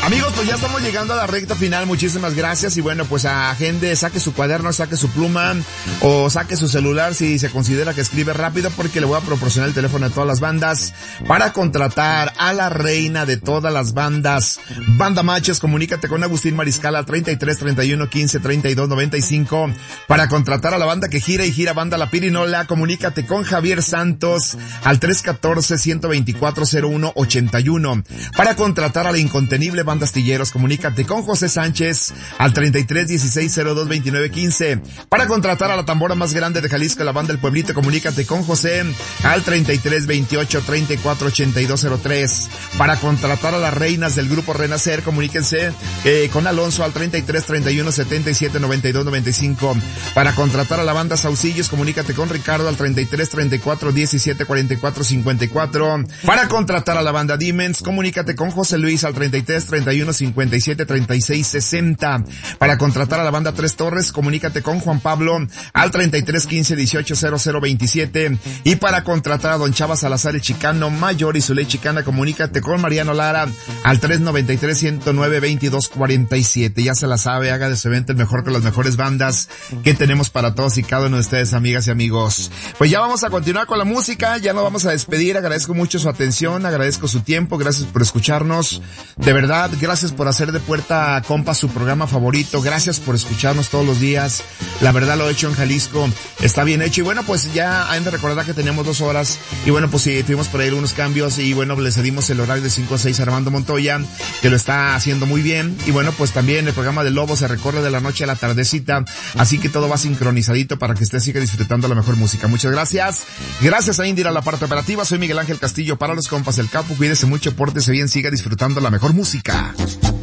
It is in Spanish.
Amigos, pues ya estamos llegando a la recta final, muchísimas gracias y bueno, pues agende, saque su cuaderno, saque su pluma o saque su celular si se considera que escribe rápido porque le voy a proporcionar el teléfono de todas las bandas para contratar a la reina de todas las bandas. Banda Machos, comunícate con Agustín Mariscal al 33 31 15 32 95. Para contratar a la banda que gira y gira, Banda La Pirinola, comunícate con Javier Santos al 314 124 01 81. Para contratar a la incontenible Banda Astilleros, comunícate con José Sánchez al 33 16 02 29 15. Para contratar a la tambora más grande de Jalisco, la Banda El Pueblito, comunícate con José al 33 28 34 82 03. Para contratar a las reinas del grupo Renacer, comuníquense con Alonso al 33 31 77 92 95. Para contratar a la Banda Saucillos, comunícate con Ricardo al 33 34 17 44 54. Para contratar a la Banda Dimens, comunícate con José Luis al 33 31 57 36 60. Para contratar a la Banda Tres Torres, comunícate con Juan Pablo al 33 15 18 00 27. Y para contratar a Don Chava Salazar el Chicano Mayor y su ley chicana, comunícate con Mariano Lara al 393 109 22 47. Ya se la sabe, haga de su evento el mejor con las mejores bandas que tenemos para todos y cada uno de ustedes, amigas y amigos. Pues ya vamos a continuar con la música, ya nos vamos a despedir. Agradezco mucho su atención, agradezco su tiempo, gracias por escucharnos. De verdad, gracias por hacer de Puerta Compa su programa favorito, gracias por escucharnos todos los días. La verdad, lo hecho en Jalisco está bien hecho y bueno, pues ya han de recordar que teníamos 2 horas y bueno, pues sí, tuvimos por ahí algunos cambios y bueno, le cedimos el horario de 5 a 6 a Armando Montoya, que lo está haciendo muy bien y bueno, pues también el programa del Lobo se recorre de la noche a la tardecita, así que todo va sincronizadito para que usted siga disfrutando la mejor música. Muchas gracias. Gracias a Indira, la parte operativa. Soy Miguel Ángel Castillo para los compas del Capo. Cuídese mucho, pórtese bien, siga disfrutando la mejor música.